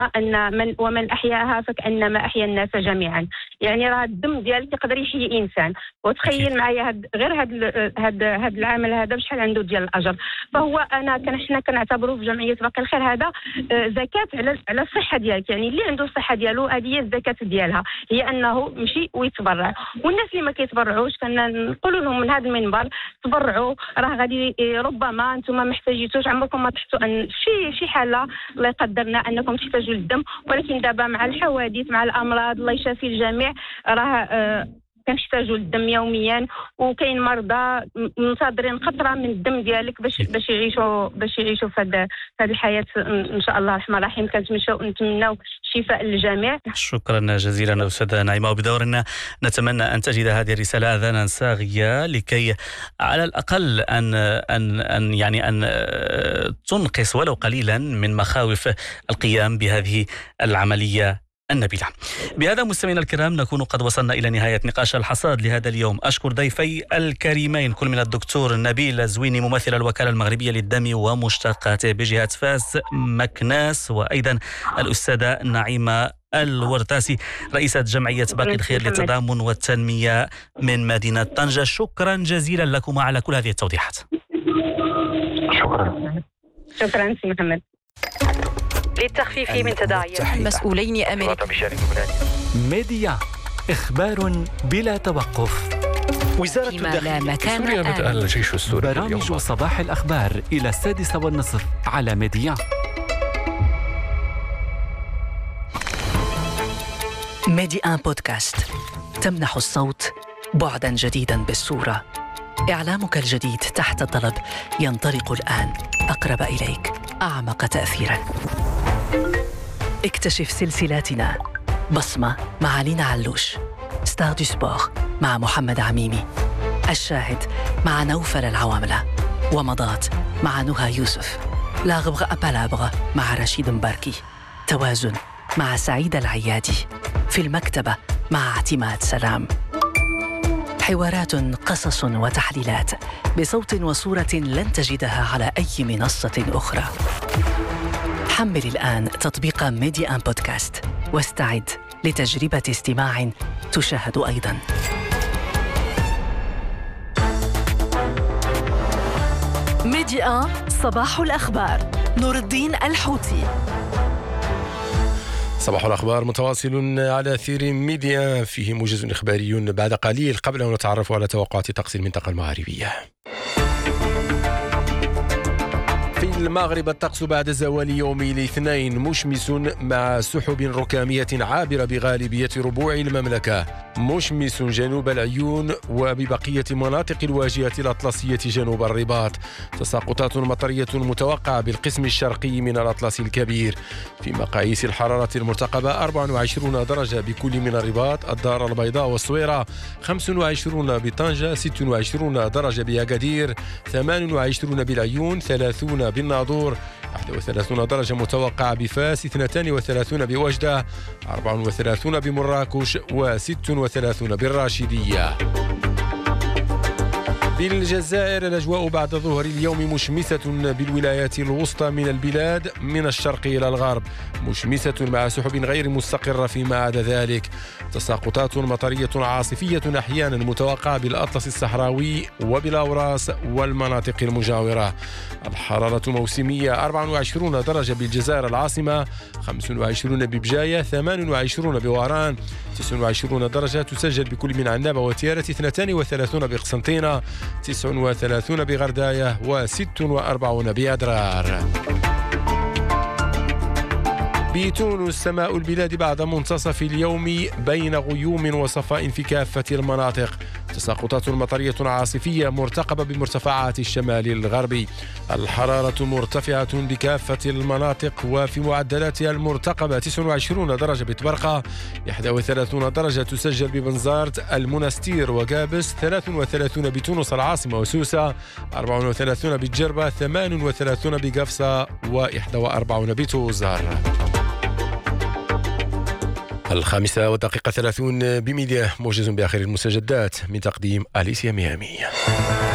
أن ومن أحياها فكأنما أحيا الناس جميعا. يعني راه الدم ديالك يقدر يحيي إنسان. وتخيل معايا غير هذا العمل هذا بشحال عنده ديال الأجر. فهو حنا كنعتبروه في جمعية باقي الخير هذا زكاة على الصحة ديالك. يعني اللي عنده الصحة ديالو هذه هي الزكاة ديالها، هي أنه يمشي ويتبرع. والناس اللي ما كيتبرعوش كنقولوا لهم من هذا المنبر تبرعوا، راه غادي ربما انتم ما محتاجيتوش، عمركم ما تحسوا ان شي حاله الله يقدرنا انكم تحتاجوا للدم، ولكن دابا مع الحوادث مع الامراض الله يشافي الجميع راه كنحتاجوا للدم يوميا. وكاين مرضى منتظرين قطره من الدم ديالك باش يعيشوا في هذه الحياه ان شاء الله الرحمن الرحيم. نتمناو الشفاء للجميع. شكرا جزيلا أستاذة نعيمة. وبدورنا نتمنى أن تجد هذه الرسالة آذانا صاغية لكي على الأقل أن تنقص ولو قليلا من مخاوف القيام بهذه العملية النبيلة. بهذا مستمعينا الكرام نكون قد وصلنا إلى نهاية نقاش الحصاد لهذا اليوم. أشكر ضيفي الكريمين، كل من الدكتور نبيل زويني ممثل الوكالة المغربية للدم ومشتقاته بجهة فاس مكناس، وأيضا الأستاذة نعيمة الورتاسي رئيسة جمعية باقي الخير للتضامن والتنمية من مدينة طنجة. شكرا جزيلا لكم على كل هذه التوضيحات. شكرا سي محمد. للتخفيف من تداعيات مسؤولين أمريكيين. ميديا، إخبار بلا توقف. وزارة الداخلية سوريا بدأ الجيش السوري برامج صباح الأخبار إلى 6:30 على ميديا. ميديا بودكاست تمنح الصوت بعدا جديدا بالصورة. إعلامك الجديد تحت الطلب ينطلق الآن، أقرب إليك، أعمق تأثيرا. اكتشف سلسلاتنا: بصمة مع لينا علوش، ستار دو سبور مع محمد عميمي، الشاهد مع نوفل العواملة، ومضات مع نهى يوسف، لاغبغ أبالابغ مع رشيد مباركي، توازن مع سعيد العيادي، في المكتبة مع اعتماد سلام. حوارات، قصص وتحليلات بصوت وصورة لن تجدها على أي منصة أخرى. حمل الآن تطبيق ميديا بودكاست واستعد لتجربة استماع تشاهد أيضا. ميديا صباح الأخبار، نور الدين الحوتي. صباح الأخبار متواصل على أثير ميديا، فيه موجز إخباري بعد قليل. قبل أن نتعرف على توقعات طقس المنطقة المغربية. في المغرب الطقس بعد زوال يوم الاثنين مشمس مع سحب ركامية عابرة بغالبية ربوع المملكة، مشمس جنوب العيون وببقية مناطق الواجهة الأطلسية جنوب الرباط. تساقطات مطرية متوقعة بالقسم الشرقي من الأطلس الكبير. في مقاييس الحرارة المرتقبة 24 درجة بكل من الرباط، الدار البيضاء والصويرة، 25 بطنجة، 26 درجة بأكادير، 28 بالعيون، 30 بالناظور، 31 درجة متوقعة بفاس، 32 بوجدة، 34 بمراكش، و36 بالراشدية. بالجزائر الأجواء بعد ظهر اليوم مشمسة بالولايات الوسطى من البلاد من الشرق إلى الغرب، مشمسة مع سحب غير مستقرة فيما عدا ذلك. تساقطات مطرية عاصفية أحيانا متوقعة بالأطلس الصحراوي وبالأوراس والمناطق المجاورة. الحرارة موسمية 24 درجة بالجزائر العاصمة، 25 ببجاية، 28 بواران، 29 درجة تسجل بكل من عنابة وتيارة، 32 بقسنطينة، 39 بغرداية، و46 بأدرار. بتونس سماء البلاد بعد منتصف اليوم بين غيوم وصفاء في كافة المناطق. تساقطات مطرية عاصفية مرتقبة بمرتفعات الشمال الغربي. الحرارة مرتفعة بكافة المناطق وفي معدلاتها المرتقبة 29 درجة بتبرقة، 31 درجة تسجل ببنزرت، المنستير وقابس، 33 بتونس العاصمة وسوسة، 34 بالجربة، 38 بقفصة، و41 بتوزر. 5:30 بميديا، موجز بآخر المستجدات من تقديم أليسيا ميامي.